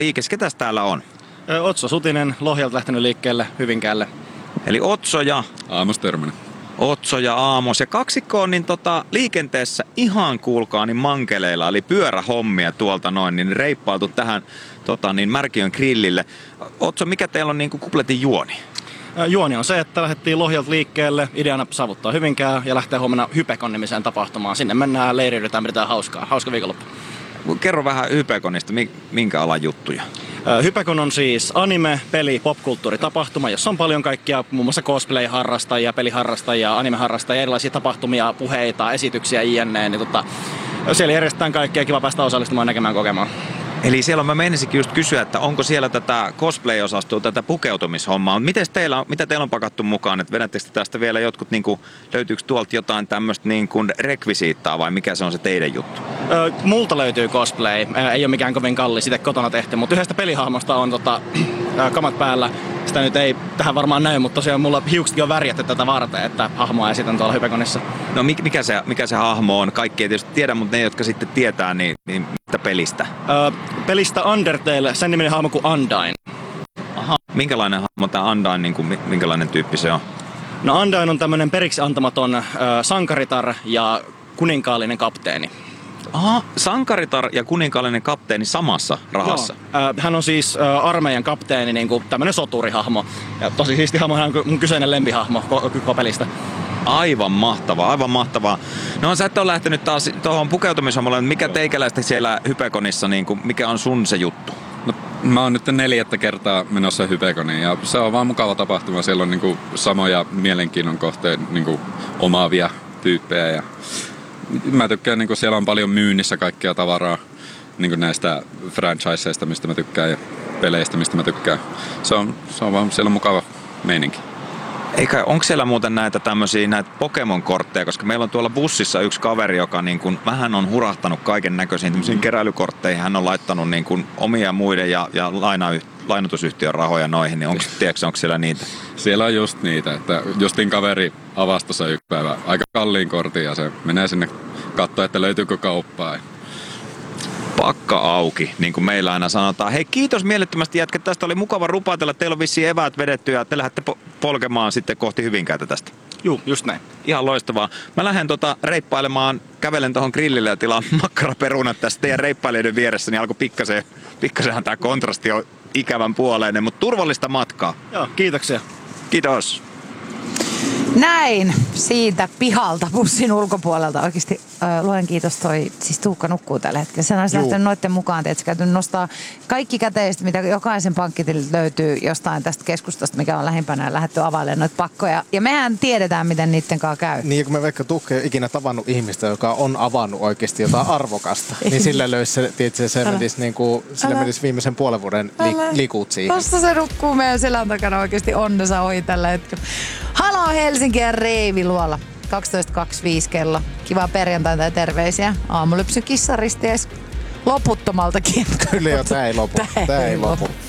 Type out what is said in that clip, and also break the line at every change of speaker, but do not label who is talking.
liikes. Ketäs täällä on?
Otso Sutinen, Lohjalta lähtenyt liikkeelle Hyvinkäälle.
Eli Otso ja...
Aamos Törmänen.
Otso ja Aamos. Ja kaksikko on niin liikenteessä ihan kuulkaa niin mankeleilla, eli pyörähommia tuolta noin, niin reippailtu tähän Märkiön grillille. Otso, mikä teillä on niin kuin kupletin juoni?
Juoni on se, että lähdettiin Lohjalta liikkeelle, ideana saavuttaa Hyvinkää ja lähtee huomenna Hypekon-nimiseen tapahtumaan. Sinne mennään, leiriydytään, pidetään hauskaa. Hauska viikonloppu.
Kerro vähän Hypekonista, minkä alan juttuja?
Hypekon on siis anime, peli, popkulttuuritapahtuma, jossa on paljon kaikkia, muun muassa cosplay-harrastajia, peliharrastajia, anime-harrastajia, erilaisia tapahtumia, puheita, esityksiä, jne. Niin siellä järjestetään kaikkea, kiva päästä osallistumaan, näkemään, kokemaan.
Eli siellä mä menisinkin just kysyä, että onko siellä tätä cosplay-osastoa, tätä pukeutumishommaa. Mitä teillä on pakattu mukaan? Että vedättekö tästä vielä jotkut, löytyykö tuolta jotain tämmöistä rekvisiittaa vai mikä se on se teidän juttu?
Multa löytyy cosplay. Ei ole mikään kovin kallis, itse kotona tehty, mutta yhdestä pelihahmosta on kamat päällä. Sitä nyt ei tähän varmaan näy, mutta tosiaan mulla hiuksetkin on värjätty tätä varten, että hahmoa esitän tuolla Hypekonissa.
No mikä se hahmo on? Kaikki ei tietysti tiedä, mutta ne, jotka sitten tietää, niin mitä pelistä?
Pelistä Undertale, sen niminen hahmo kuin Undyne.
Aha. Minkälainen hahmo tämä Undyne, minkälainen tyyppi se on?
No Undyne on tämmönen periksi antamaton sankaritar ja kuninkaallinen kapteeni.
Aha, sankaritar ja kuninkaallinen kapteeni samassa rahassa.
Joo. Hän on siis armeijan kapteeni, niin kuin tämmönen soturihahmo. Ja tosi siisti hahmo, hän on mun kyseinen lempihahmo koko pelistä.
Aivan mahtavaa, aivan mahtavaa. No sä et ole lähtenyt taas tuohon pukeutumishommalle. Mikä teikäläistä siellä Hypekonissa, mikä on sun se juttu?
No, mä oon nyt 4. kertaa menossa Hypekoniin ja se on vaan mukava tapahtuma. Siellä on samoja mielenkiinnon kohteen omaavia tyyppejä ja mä tykkään, siellä on paljon myynnissä kaikkea tavaraa näistä franchiseista, mistä mä tykkään ja peleistä, mistä mä tykkään. Se on vaan, siellä on mukava meininki.
Onko siellä muuten näitä Pokemon-kortteja, koska meillä on tuolla bussissa yksi kaveri, joka vähän on hurahtanut kaiken näköisiin tämmöisiin keräilykortteihin. Hän on laittanut omia muiden ja lainoitusyhtiön rahoja noihin, niin onko siellä niitä?
Siellä on just niitä, että justin kaveri avasi tuossa yksi päivä aika kalliin kortin ja se menee sinne katsoa, että löytyykö kauppaa.
Pakka auki, niin kuin meillä aina sanotaan. Hei, kiitos mielettömästi jätket, tästä oli mukava rupatella. Teillä on vissiin eväät vedetty ja te lähdette polkemaan sitten kohti Hyvinkäätä tästä.
Juu, just näin.
Ihan loistavaa. Mä lähden reippailemaan, kävelen tuohon grillille ja tilaan makkaraperunat tästä teidän reippailijoiden vieressä, niin alkoi pikkasenhan tää kontrasti on ikävän puoleinen, mutta turvallista matkaa.
Joo, kiitoksia.
Kiitos.
Näin siitä pihalta bussin ulkopuolelta oikeasti luen kiitos siis Tuukka nukkuu tällä hetkellä. Sen olisi lähtenyt noitten mukaan, että käyty nostaa kaikki käteistä, mitä jokaisen pankkitililtä löytyy jostain tästä keskustasta, mikä on lähimpänä ja lähdetty availemaan noita pakkoja. Ja mehän tiedetään, miten niiden kanssa käy.
Niin, kun me vaikka Tuukka ei ole ikinä tavannut ihmistä, joka on avannut oikeasti jotain arvokasta, niin sillä löysi se, tietysti, se menisi viimeisen puolen vuoden likuut siihen.
Tosta se nukkuu meidän selän takana oikeasti onnensa ohi tällä hetkellä. Haloo Helsinki ja Reivi Luola. 12.25 kello. Kivaa perjantaita ja terveisiä. Aamulypsy kissaristi edes loputtomaltakin.
Kyllä jo, tää ei lopu.